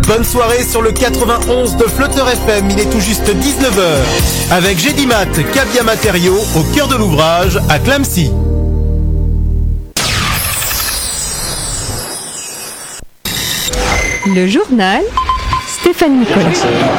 Bonne soirée sur le 91 de Flotteur FM, il est tout juste 19h. Avec Gédimat, Cabia Matériaux, au cœur de l'ouvrage, à Clamecy. Le journal, Stéphane Nicolas.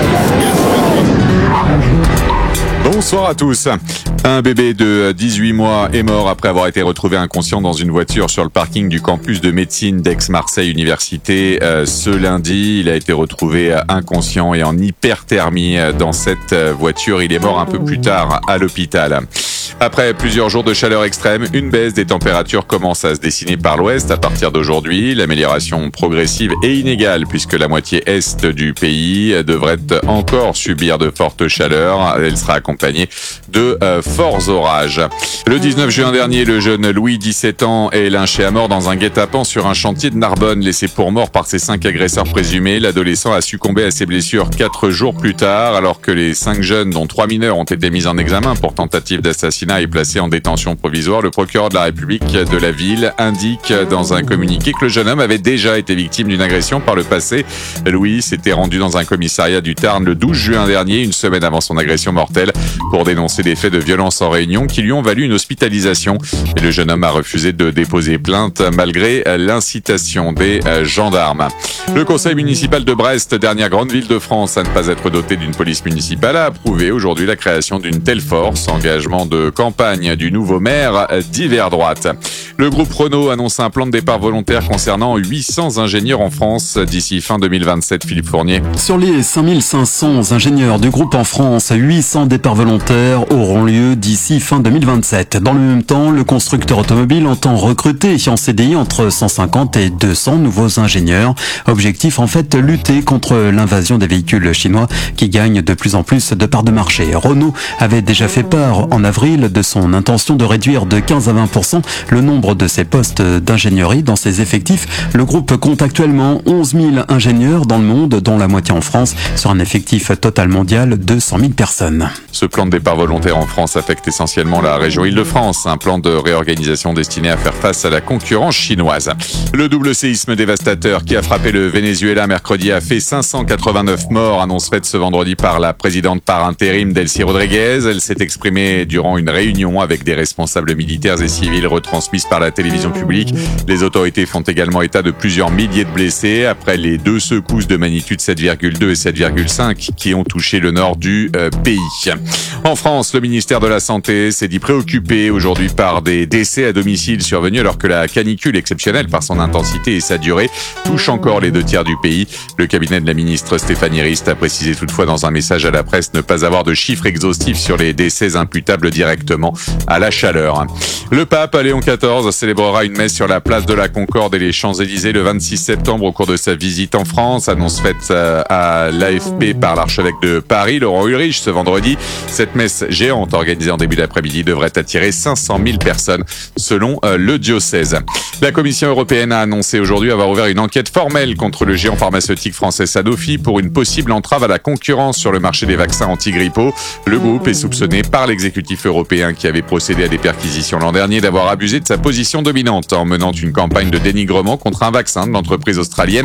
Bonsoir à tous. Un bébé de 18 mois est mort après avoir été retrouvé inconscient dans une voiture sur le parking du campus de médecine d'Aix-Marseille Université. Ce lundi, il a été retrouvé inconscient et en hyperthermie dans cette voiture. Il est mort un peu plus tard à l'hôpital. Après plusieurs jours de chaleur extrême, une baisse des températures commence à se dessiner par l'ouest à partir d'aujourd'hui. L'amélioration progressive et inégale puisque la moitié est du pays devrait encore subir de fortes chaleurs. Elle sera accompagnée de forts orages. Le 19 juin dernier, le jeune Louis, 17 ans, est lynché à mort dans un guet-apens sur un chantier de Narbonne. Laissé pour mort par ses 5 agresseurs présumés, l'adolescent a succombé à ses blessures 4 jours plus tard, alors que les 5 jeunes, dont 3 mineurs, ont été mis en examen pour tentative d'assassinat et placés en détention provisoire. Le procureur de la République de la ville indique dans un communiqué que le jeune homme avait déjà été victime d'une agression par le passé. Louis s'était rendu dans un commissariat du Tarn le 12 juin dernier, une semaine avant son agression mortelle, pour dénoncer des faits de violence en réunion qui lui ont valu une hospitalisation. Et le jeune homme a refusé de déposer plainte malgré l'incitation des gendarmes. Le conseil municipal de Brest, dernière grande ville de France à ne pas être dotée d'une police municipale, a approuvé aujourd'hui la création d'une telle force. Engagement de campagne du nouveau maire d'hiver droite. Le groupe Renault annonce un plan de départ volontaire concernant 800 ingénieurs en France d'ici fin 2027. Philippe Fournier. Sur les 5500 ingénieurs du groupe en France, 800 départs volontaires auront lieu d'ici fin 2027. Dans le même temps, le constructeur automobile entend recruter en CDI entre 150 et 200 nouveaux ingénieurs. Objectif en fait, lutter contre l'invasion des véhicules chinois qui gagnent de plus en plus de parts de marché. Renault avait déjà fait part en avril de son intention de réduire de 15 à 20% le nombre de ses postes d'ingénierie dans ses effectifs. Le groupe compte actuellement 11 000 ingénieurs dans le monde, dont la moitié en France, sur un effectif total mondial de 100 000 personnes. Ce plan de départ volontaire en France affecte essentiellement la région Île-de-France, un plan de réorganisation destiné à faire face à la concurrence chinoise. Le double séisme dévastateur qui a frappé le Venezuela mercredi a fait 589 morts, annonce faite ce vendredi par la présidente par intérim Delcy Rodriguez. Elle s'est exprimée durant une réunion avec des responsables militaires et civils retransmises par la télévision publique. Les autorités font également état de plusieurs milliers de blessés après les 2 secousses de magnitude 7,2 et 7,5 qui ont touché le nord du pays. En France, le ministère de la Santé s'est dit préoccupé aujourd'hui par des décès à domicile survenus alors que la canicule exceptionnelle par son intensité et sa durée touche encore les 2/3 du pays. Le cabinet de la ministre Stéphanie Rist a précisé toutefois dans un message à la presse ne pas avoir de chiffres exhaustifs sur les décès imputables directement à la chaleur. Le pape Léon XIV célébrera une messe sur la place de la Concorde et les Champs-Élysées le 26 septembre au cours de sa visite en France. Annonce faite à l'AFP par l'archevêque de Paris, Laurent Ulrich, ce vendredi. Cette messe géante organisée en début d'après-midi devrait attirer 500 000 personnes selon le diocèse. La Commission européenne a annoncé aujourd'hui avoir ouvert une enquête formelle contre le géant pharmaceutique français Sanofi pour une possible entrave à la concurrence sur le marché des vaccins anti-grippaux. Le groupe est soupçonné par l'exécutif européen qui avait procédé à des perquisitions l'an dernier d'avoir abusé de sa position dominante en menant une campagne de dénigrement contre un vaccin de l'entreprise australienne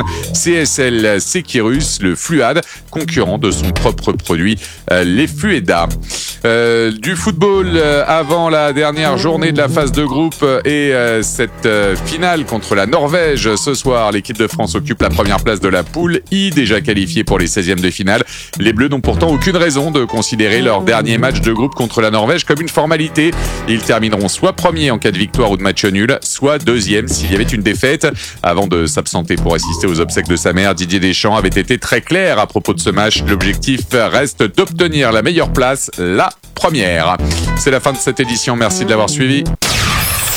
CSL Seqirus, le Fluad, concurrent de son propre produit, les Flueda. Du football avant la dernière journée de la phase de groupe et cette finale contre la Norvège. Ce soir, l'équipe de France occupe la première place de la poule I, déjà qualifiée pour les 16e de finale. Les Bleus n'ont pourtant aucune raison de considérer leur dernier match de groupe contre la Norvège comme une formalité. Ils termineront soit premier en cas de victoire ou de match nul, soit deuxième s'il y avait une défaite. Avant de s'absenter pour assister aux obsèques de sa mère, Didier Deschamps avait été très clair à propos de ce match. L'objectif reste d'obtenir la meilleure place, la première. C'est la fin de cette édition, merci de l'avoir suivi.